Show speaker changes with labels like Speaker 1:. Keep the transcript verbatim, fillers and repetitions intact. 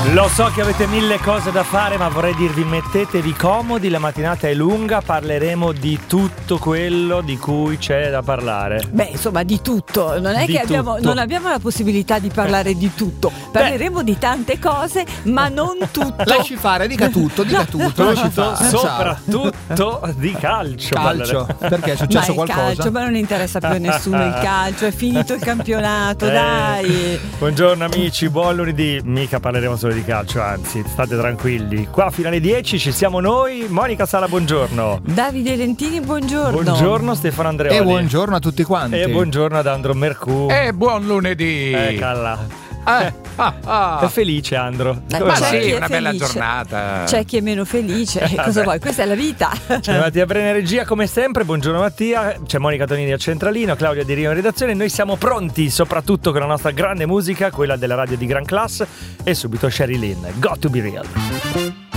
Speaker 1: Lo so che avete mille cose da fare, ma vorrei dirvi mettetevi comodi, la mattinata è lunga, parleremo di tutto quello di cui c'è da parlare.
Speaker 2: Beh, insomma, di tutto. Non è
Speaker 1: Di
Speaker 2: che abbiamo,
Speaker 1: tutto.
Speaker 2: non abbiamo la possibilità di parlare di tutto. Parleremo di tante cose, ma non tutto.
Speaker 3: Lasci fare, dica tutto, dica tutto. lasci
Speaker 1: Tutto,
Speaker 3: fare.
Speaker 1: soprattutto di calcio.
Speaker 3: Calcio,
Speaker 1: parleremo.
Speaker 3: perché è
Speaker 2: Ma
Speaker 3: successo
Speaker 2: il
Speaker 3: qualcosa?
Speaker 2: calcio, ma non interessa più a nessuno il calcio, è finito il campionato,
Speaker 1: Eh,
Speaker 2: dai.
Speaker 1: Buongiorno amici, buon lunedì. Mica parleremo solo di calcio, anzi, state tranquilli. Qua fino alle dieci ci siamo noi. Monica Sala, buongiorno.
Speaker 2: Davide Lentini, buongiorno.
Speaker 1: Buongiorno Stefano Andreoli.
Speaker 3: E buongiorno a tutti quanti.
Speaker 1: E buongiorno ad Andro Mercù.
Speaker 4: E buon lunedì.
Speaker 1: Eccola.
Speaker 4: Eh, ah, ah.
Speaker 1: È felice Andro.
Speaker 2: Eh,
Speaker 1: Come
Speaker 4: Ma
Speaker 1: va?
Speaker 2: c'è chi
Speaker 4: sì,
Speaker 2: è
Speaker 4: una bella
Speaker 2: felice.
Speaker 4: giornata.
Speaker 2: C'è chi è meno felice, cosa vuoi? Questa è la vita.
Speaker 1: C'è Mattia Brena in regia come sempre, buongiorno Mattia, c'è Monica Tonini al centralino, Claudia Di Rio in redazione. Noi siamo pronti soprattutto con la nostra grande musica, quella della radio di Gran Class, e subito Sherry Lynn, Got to Be Real.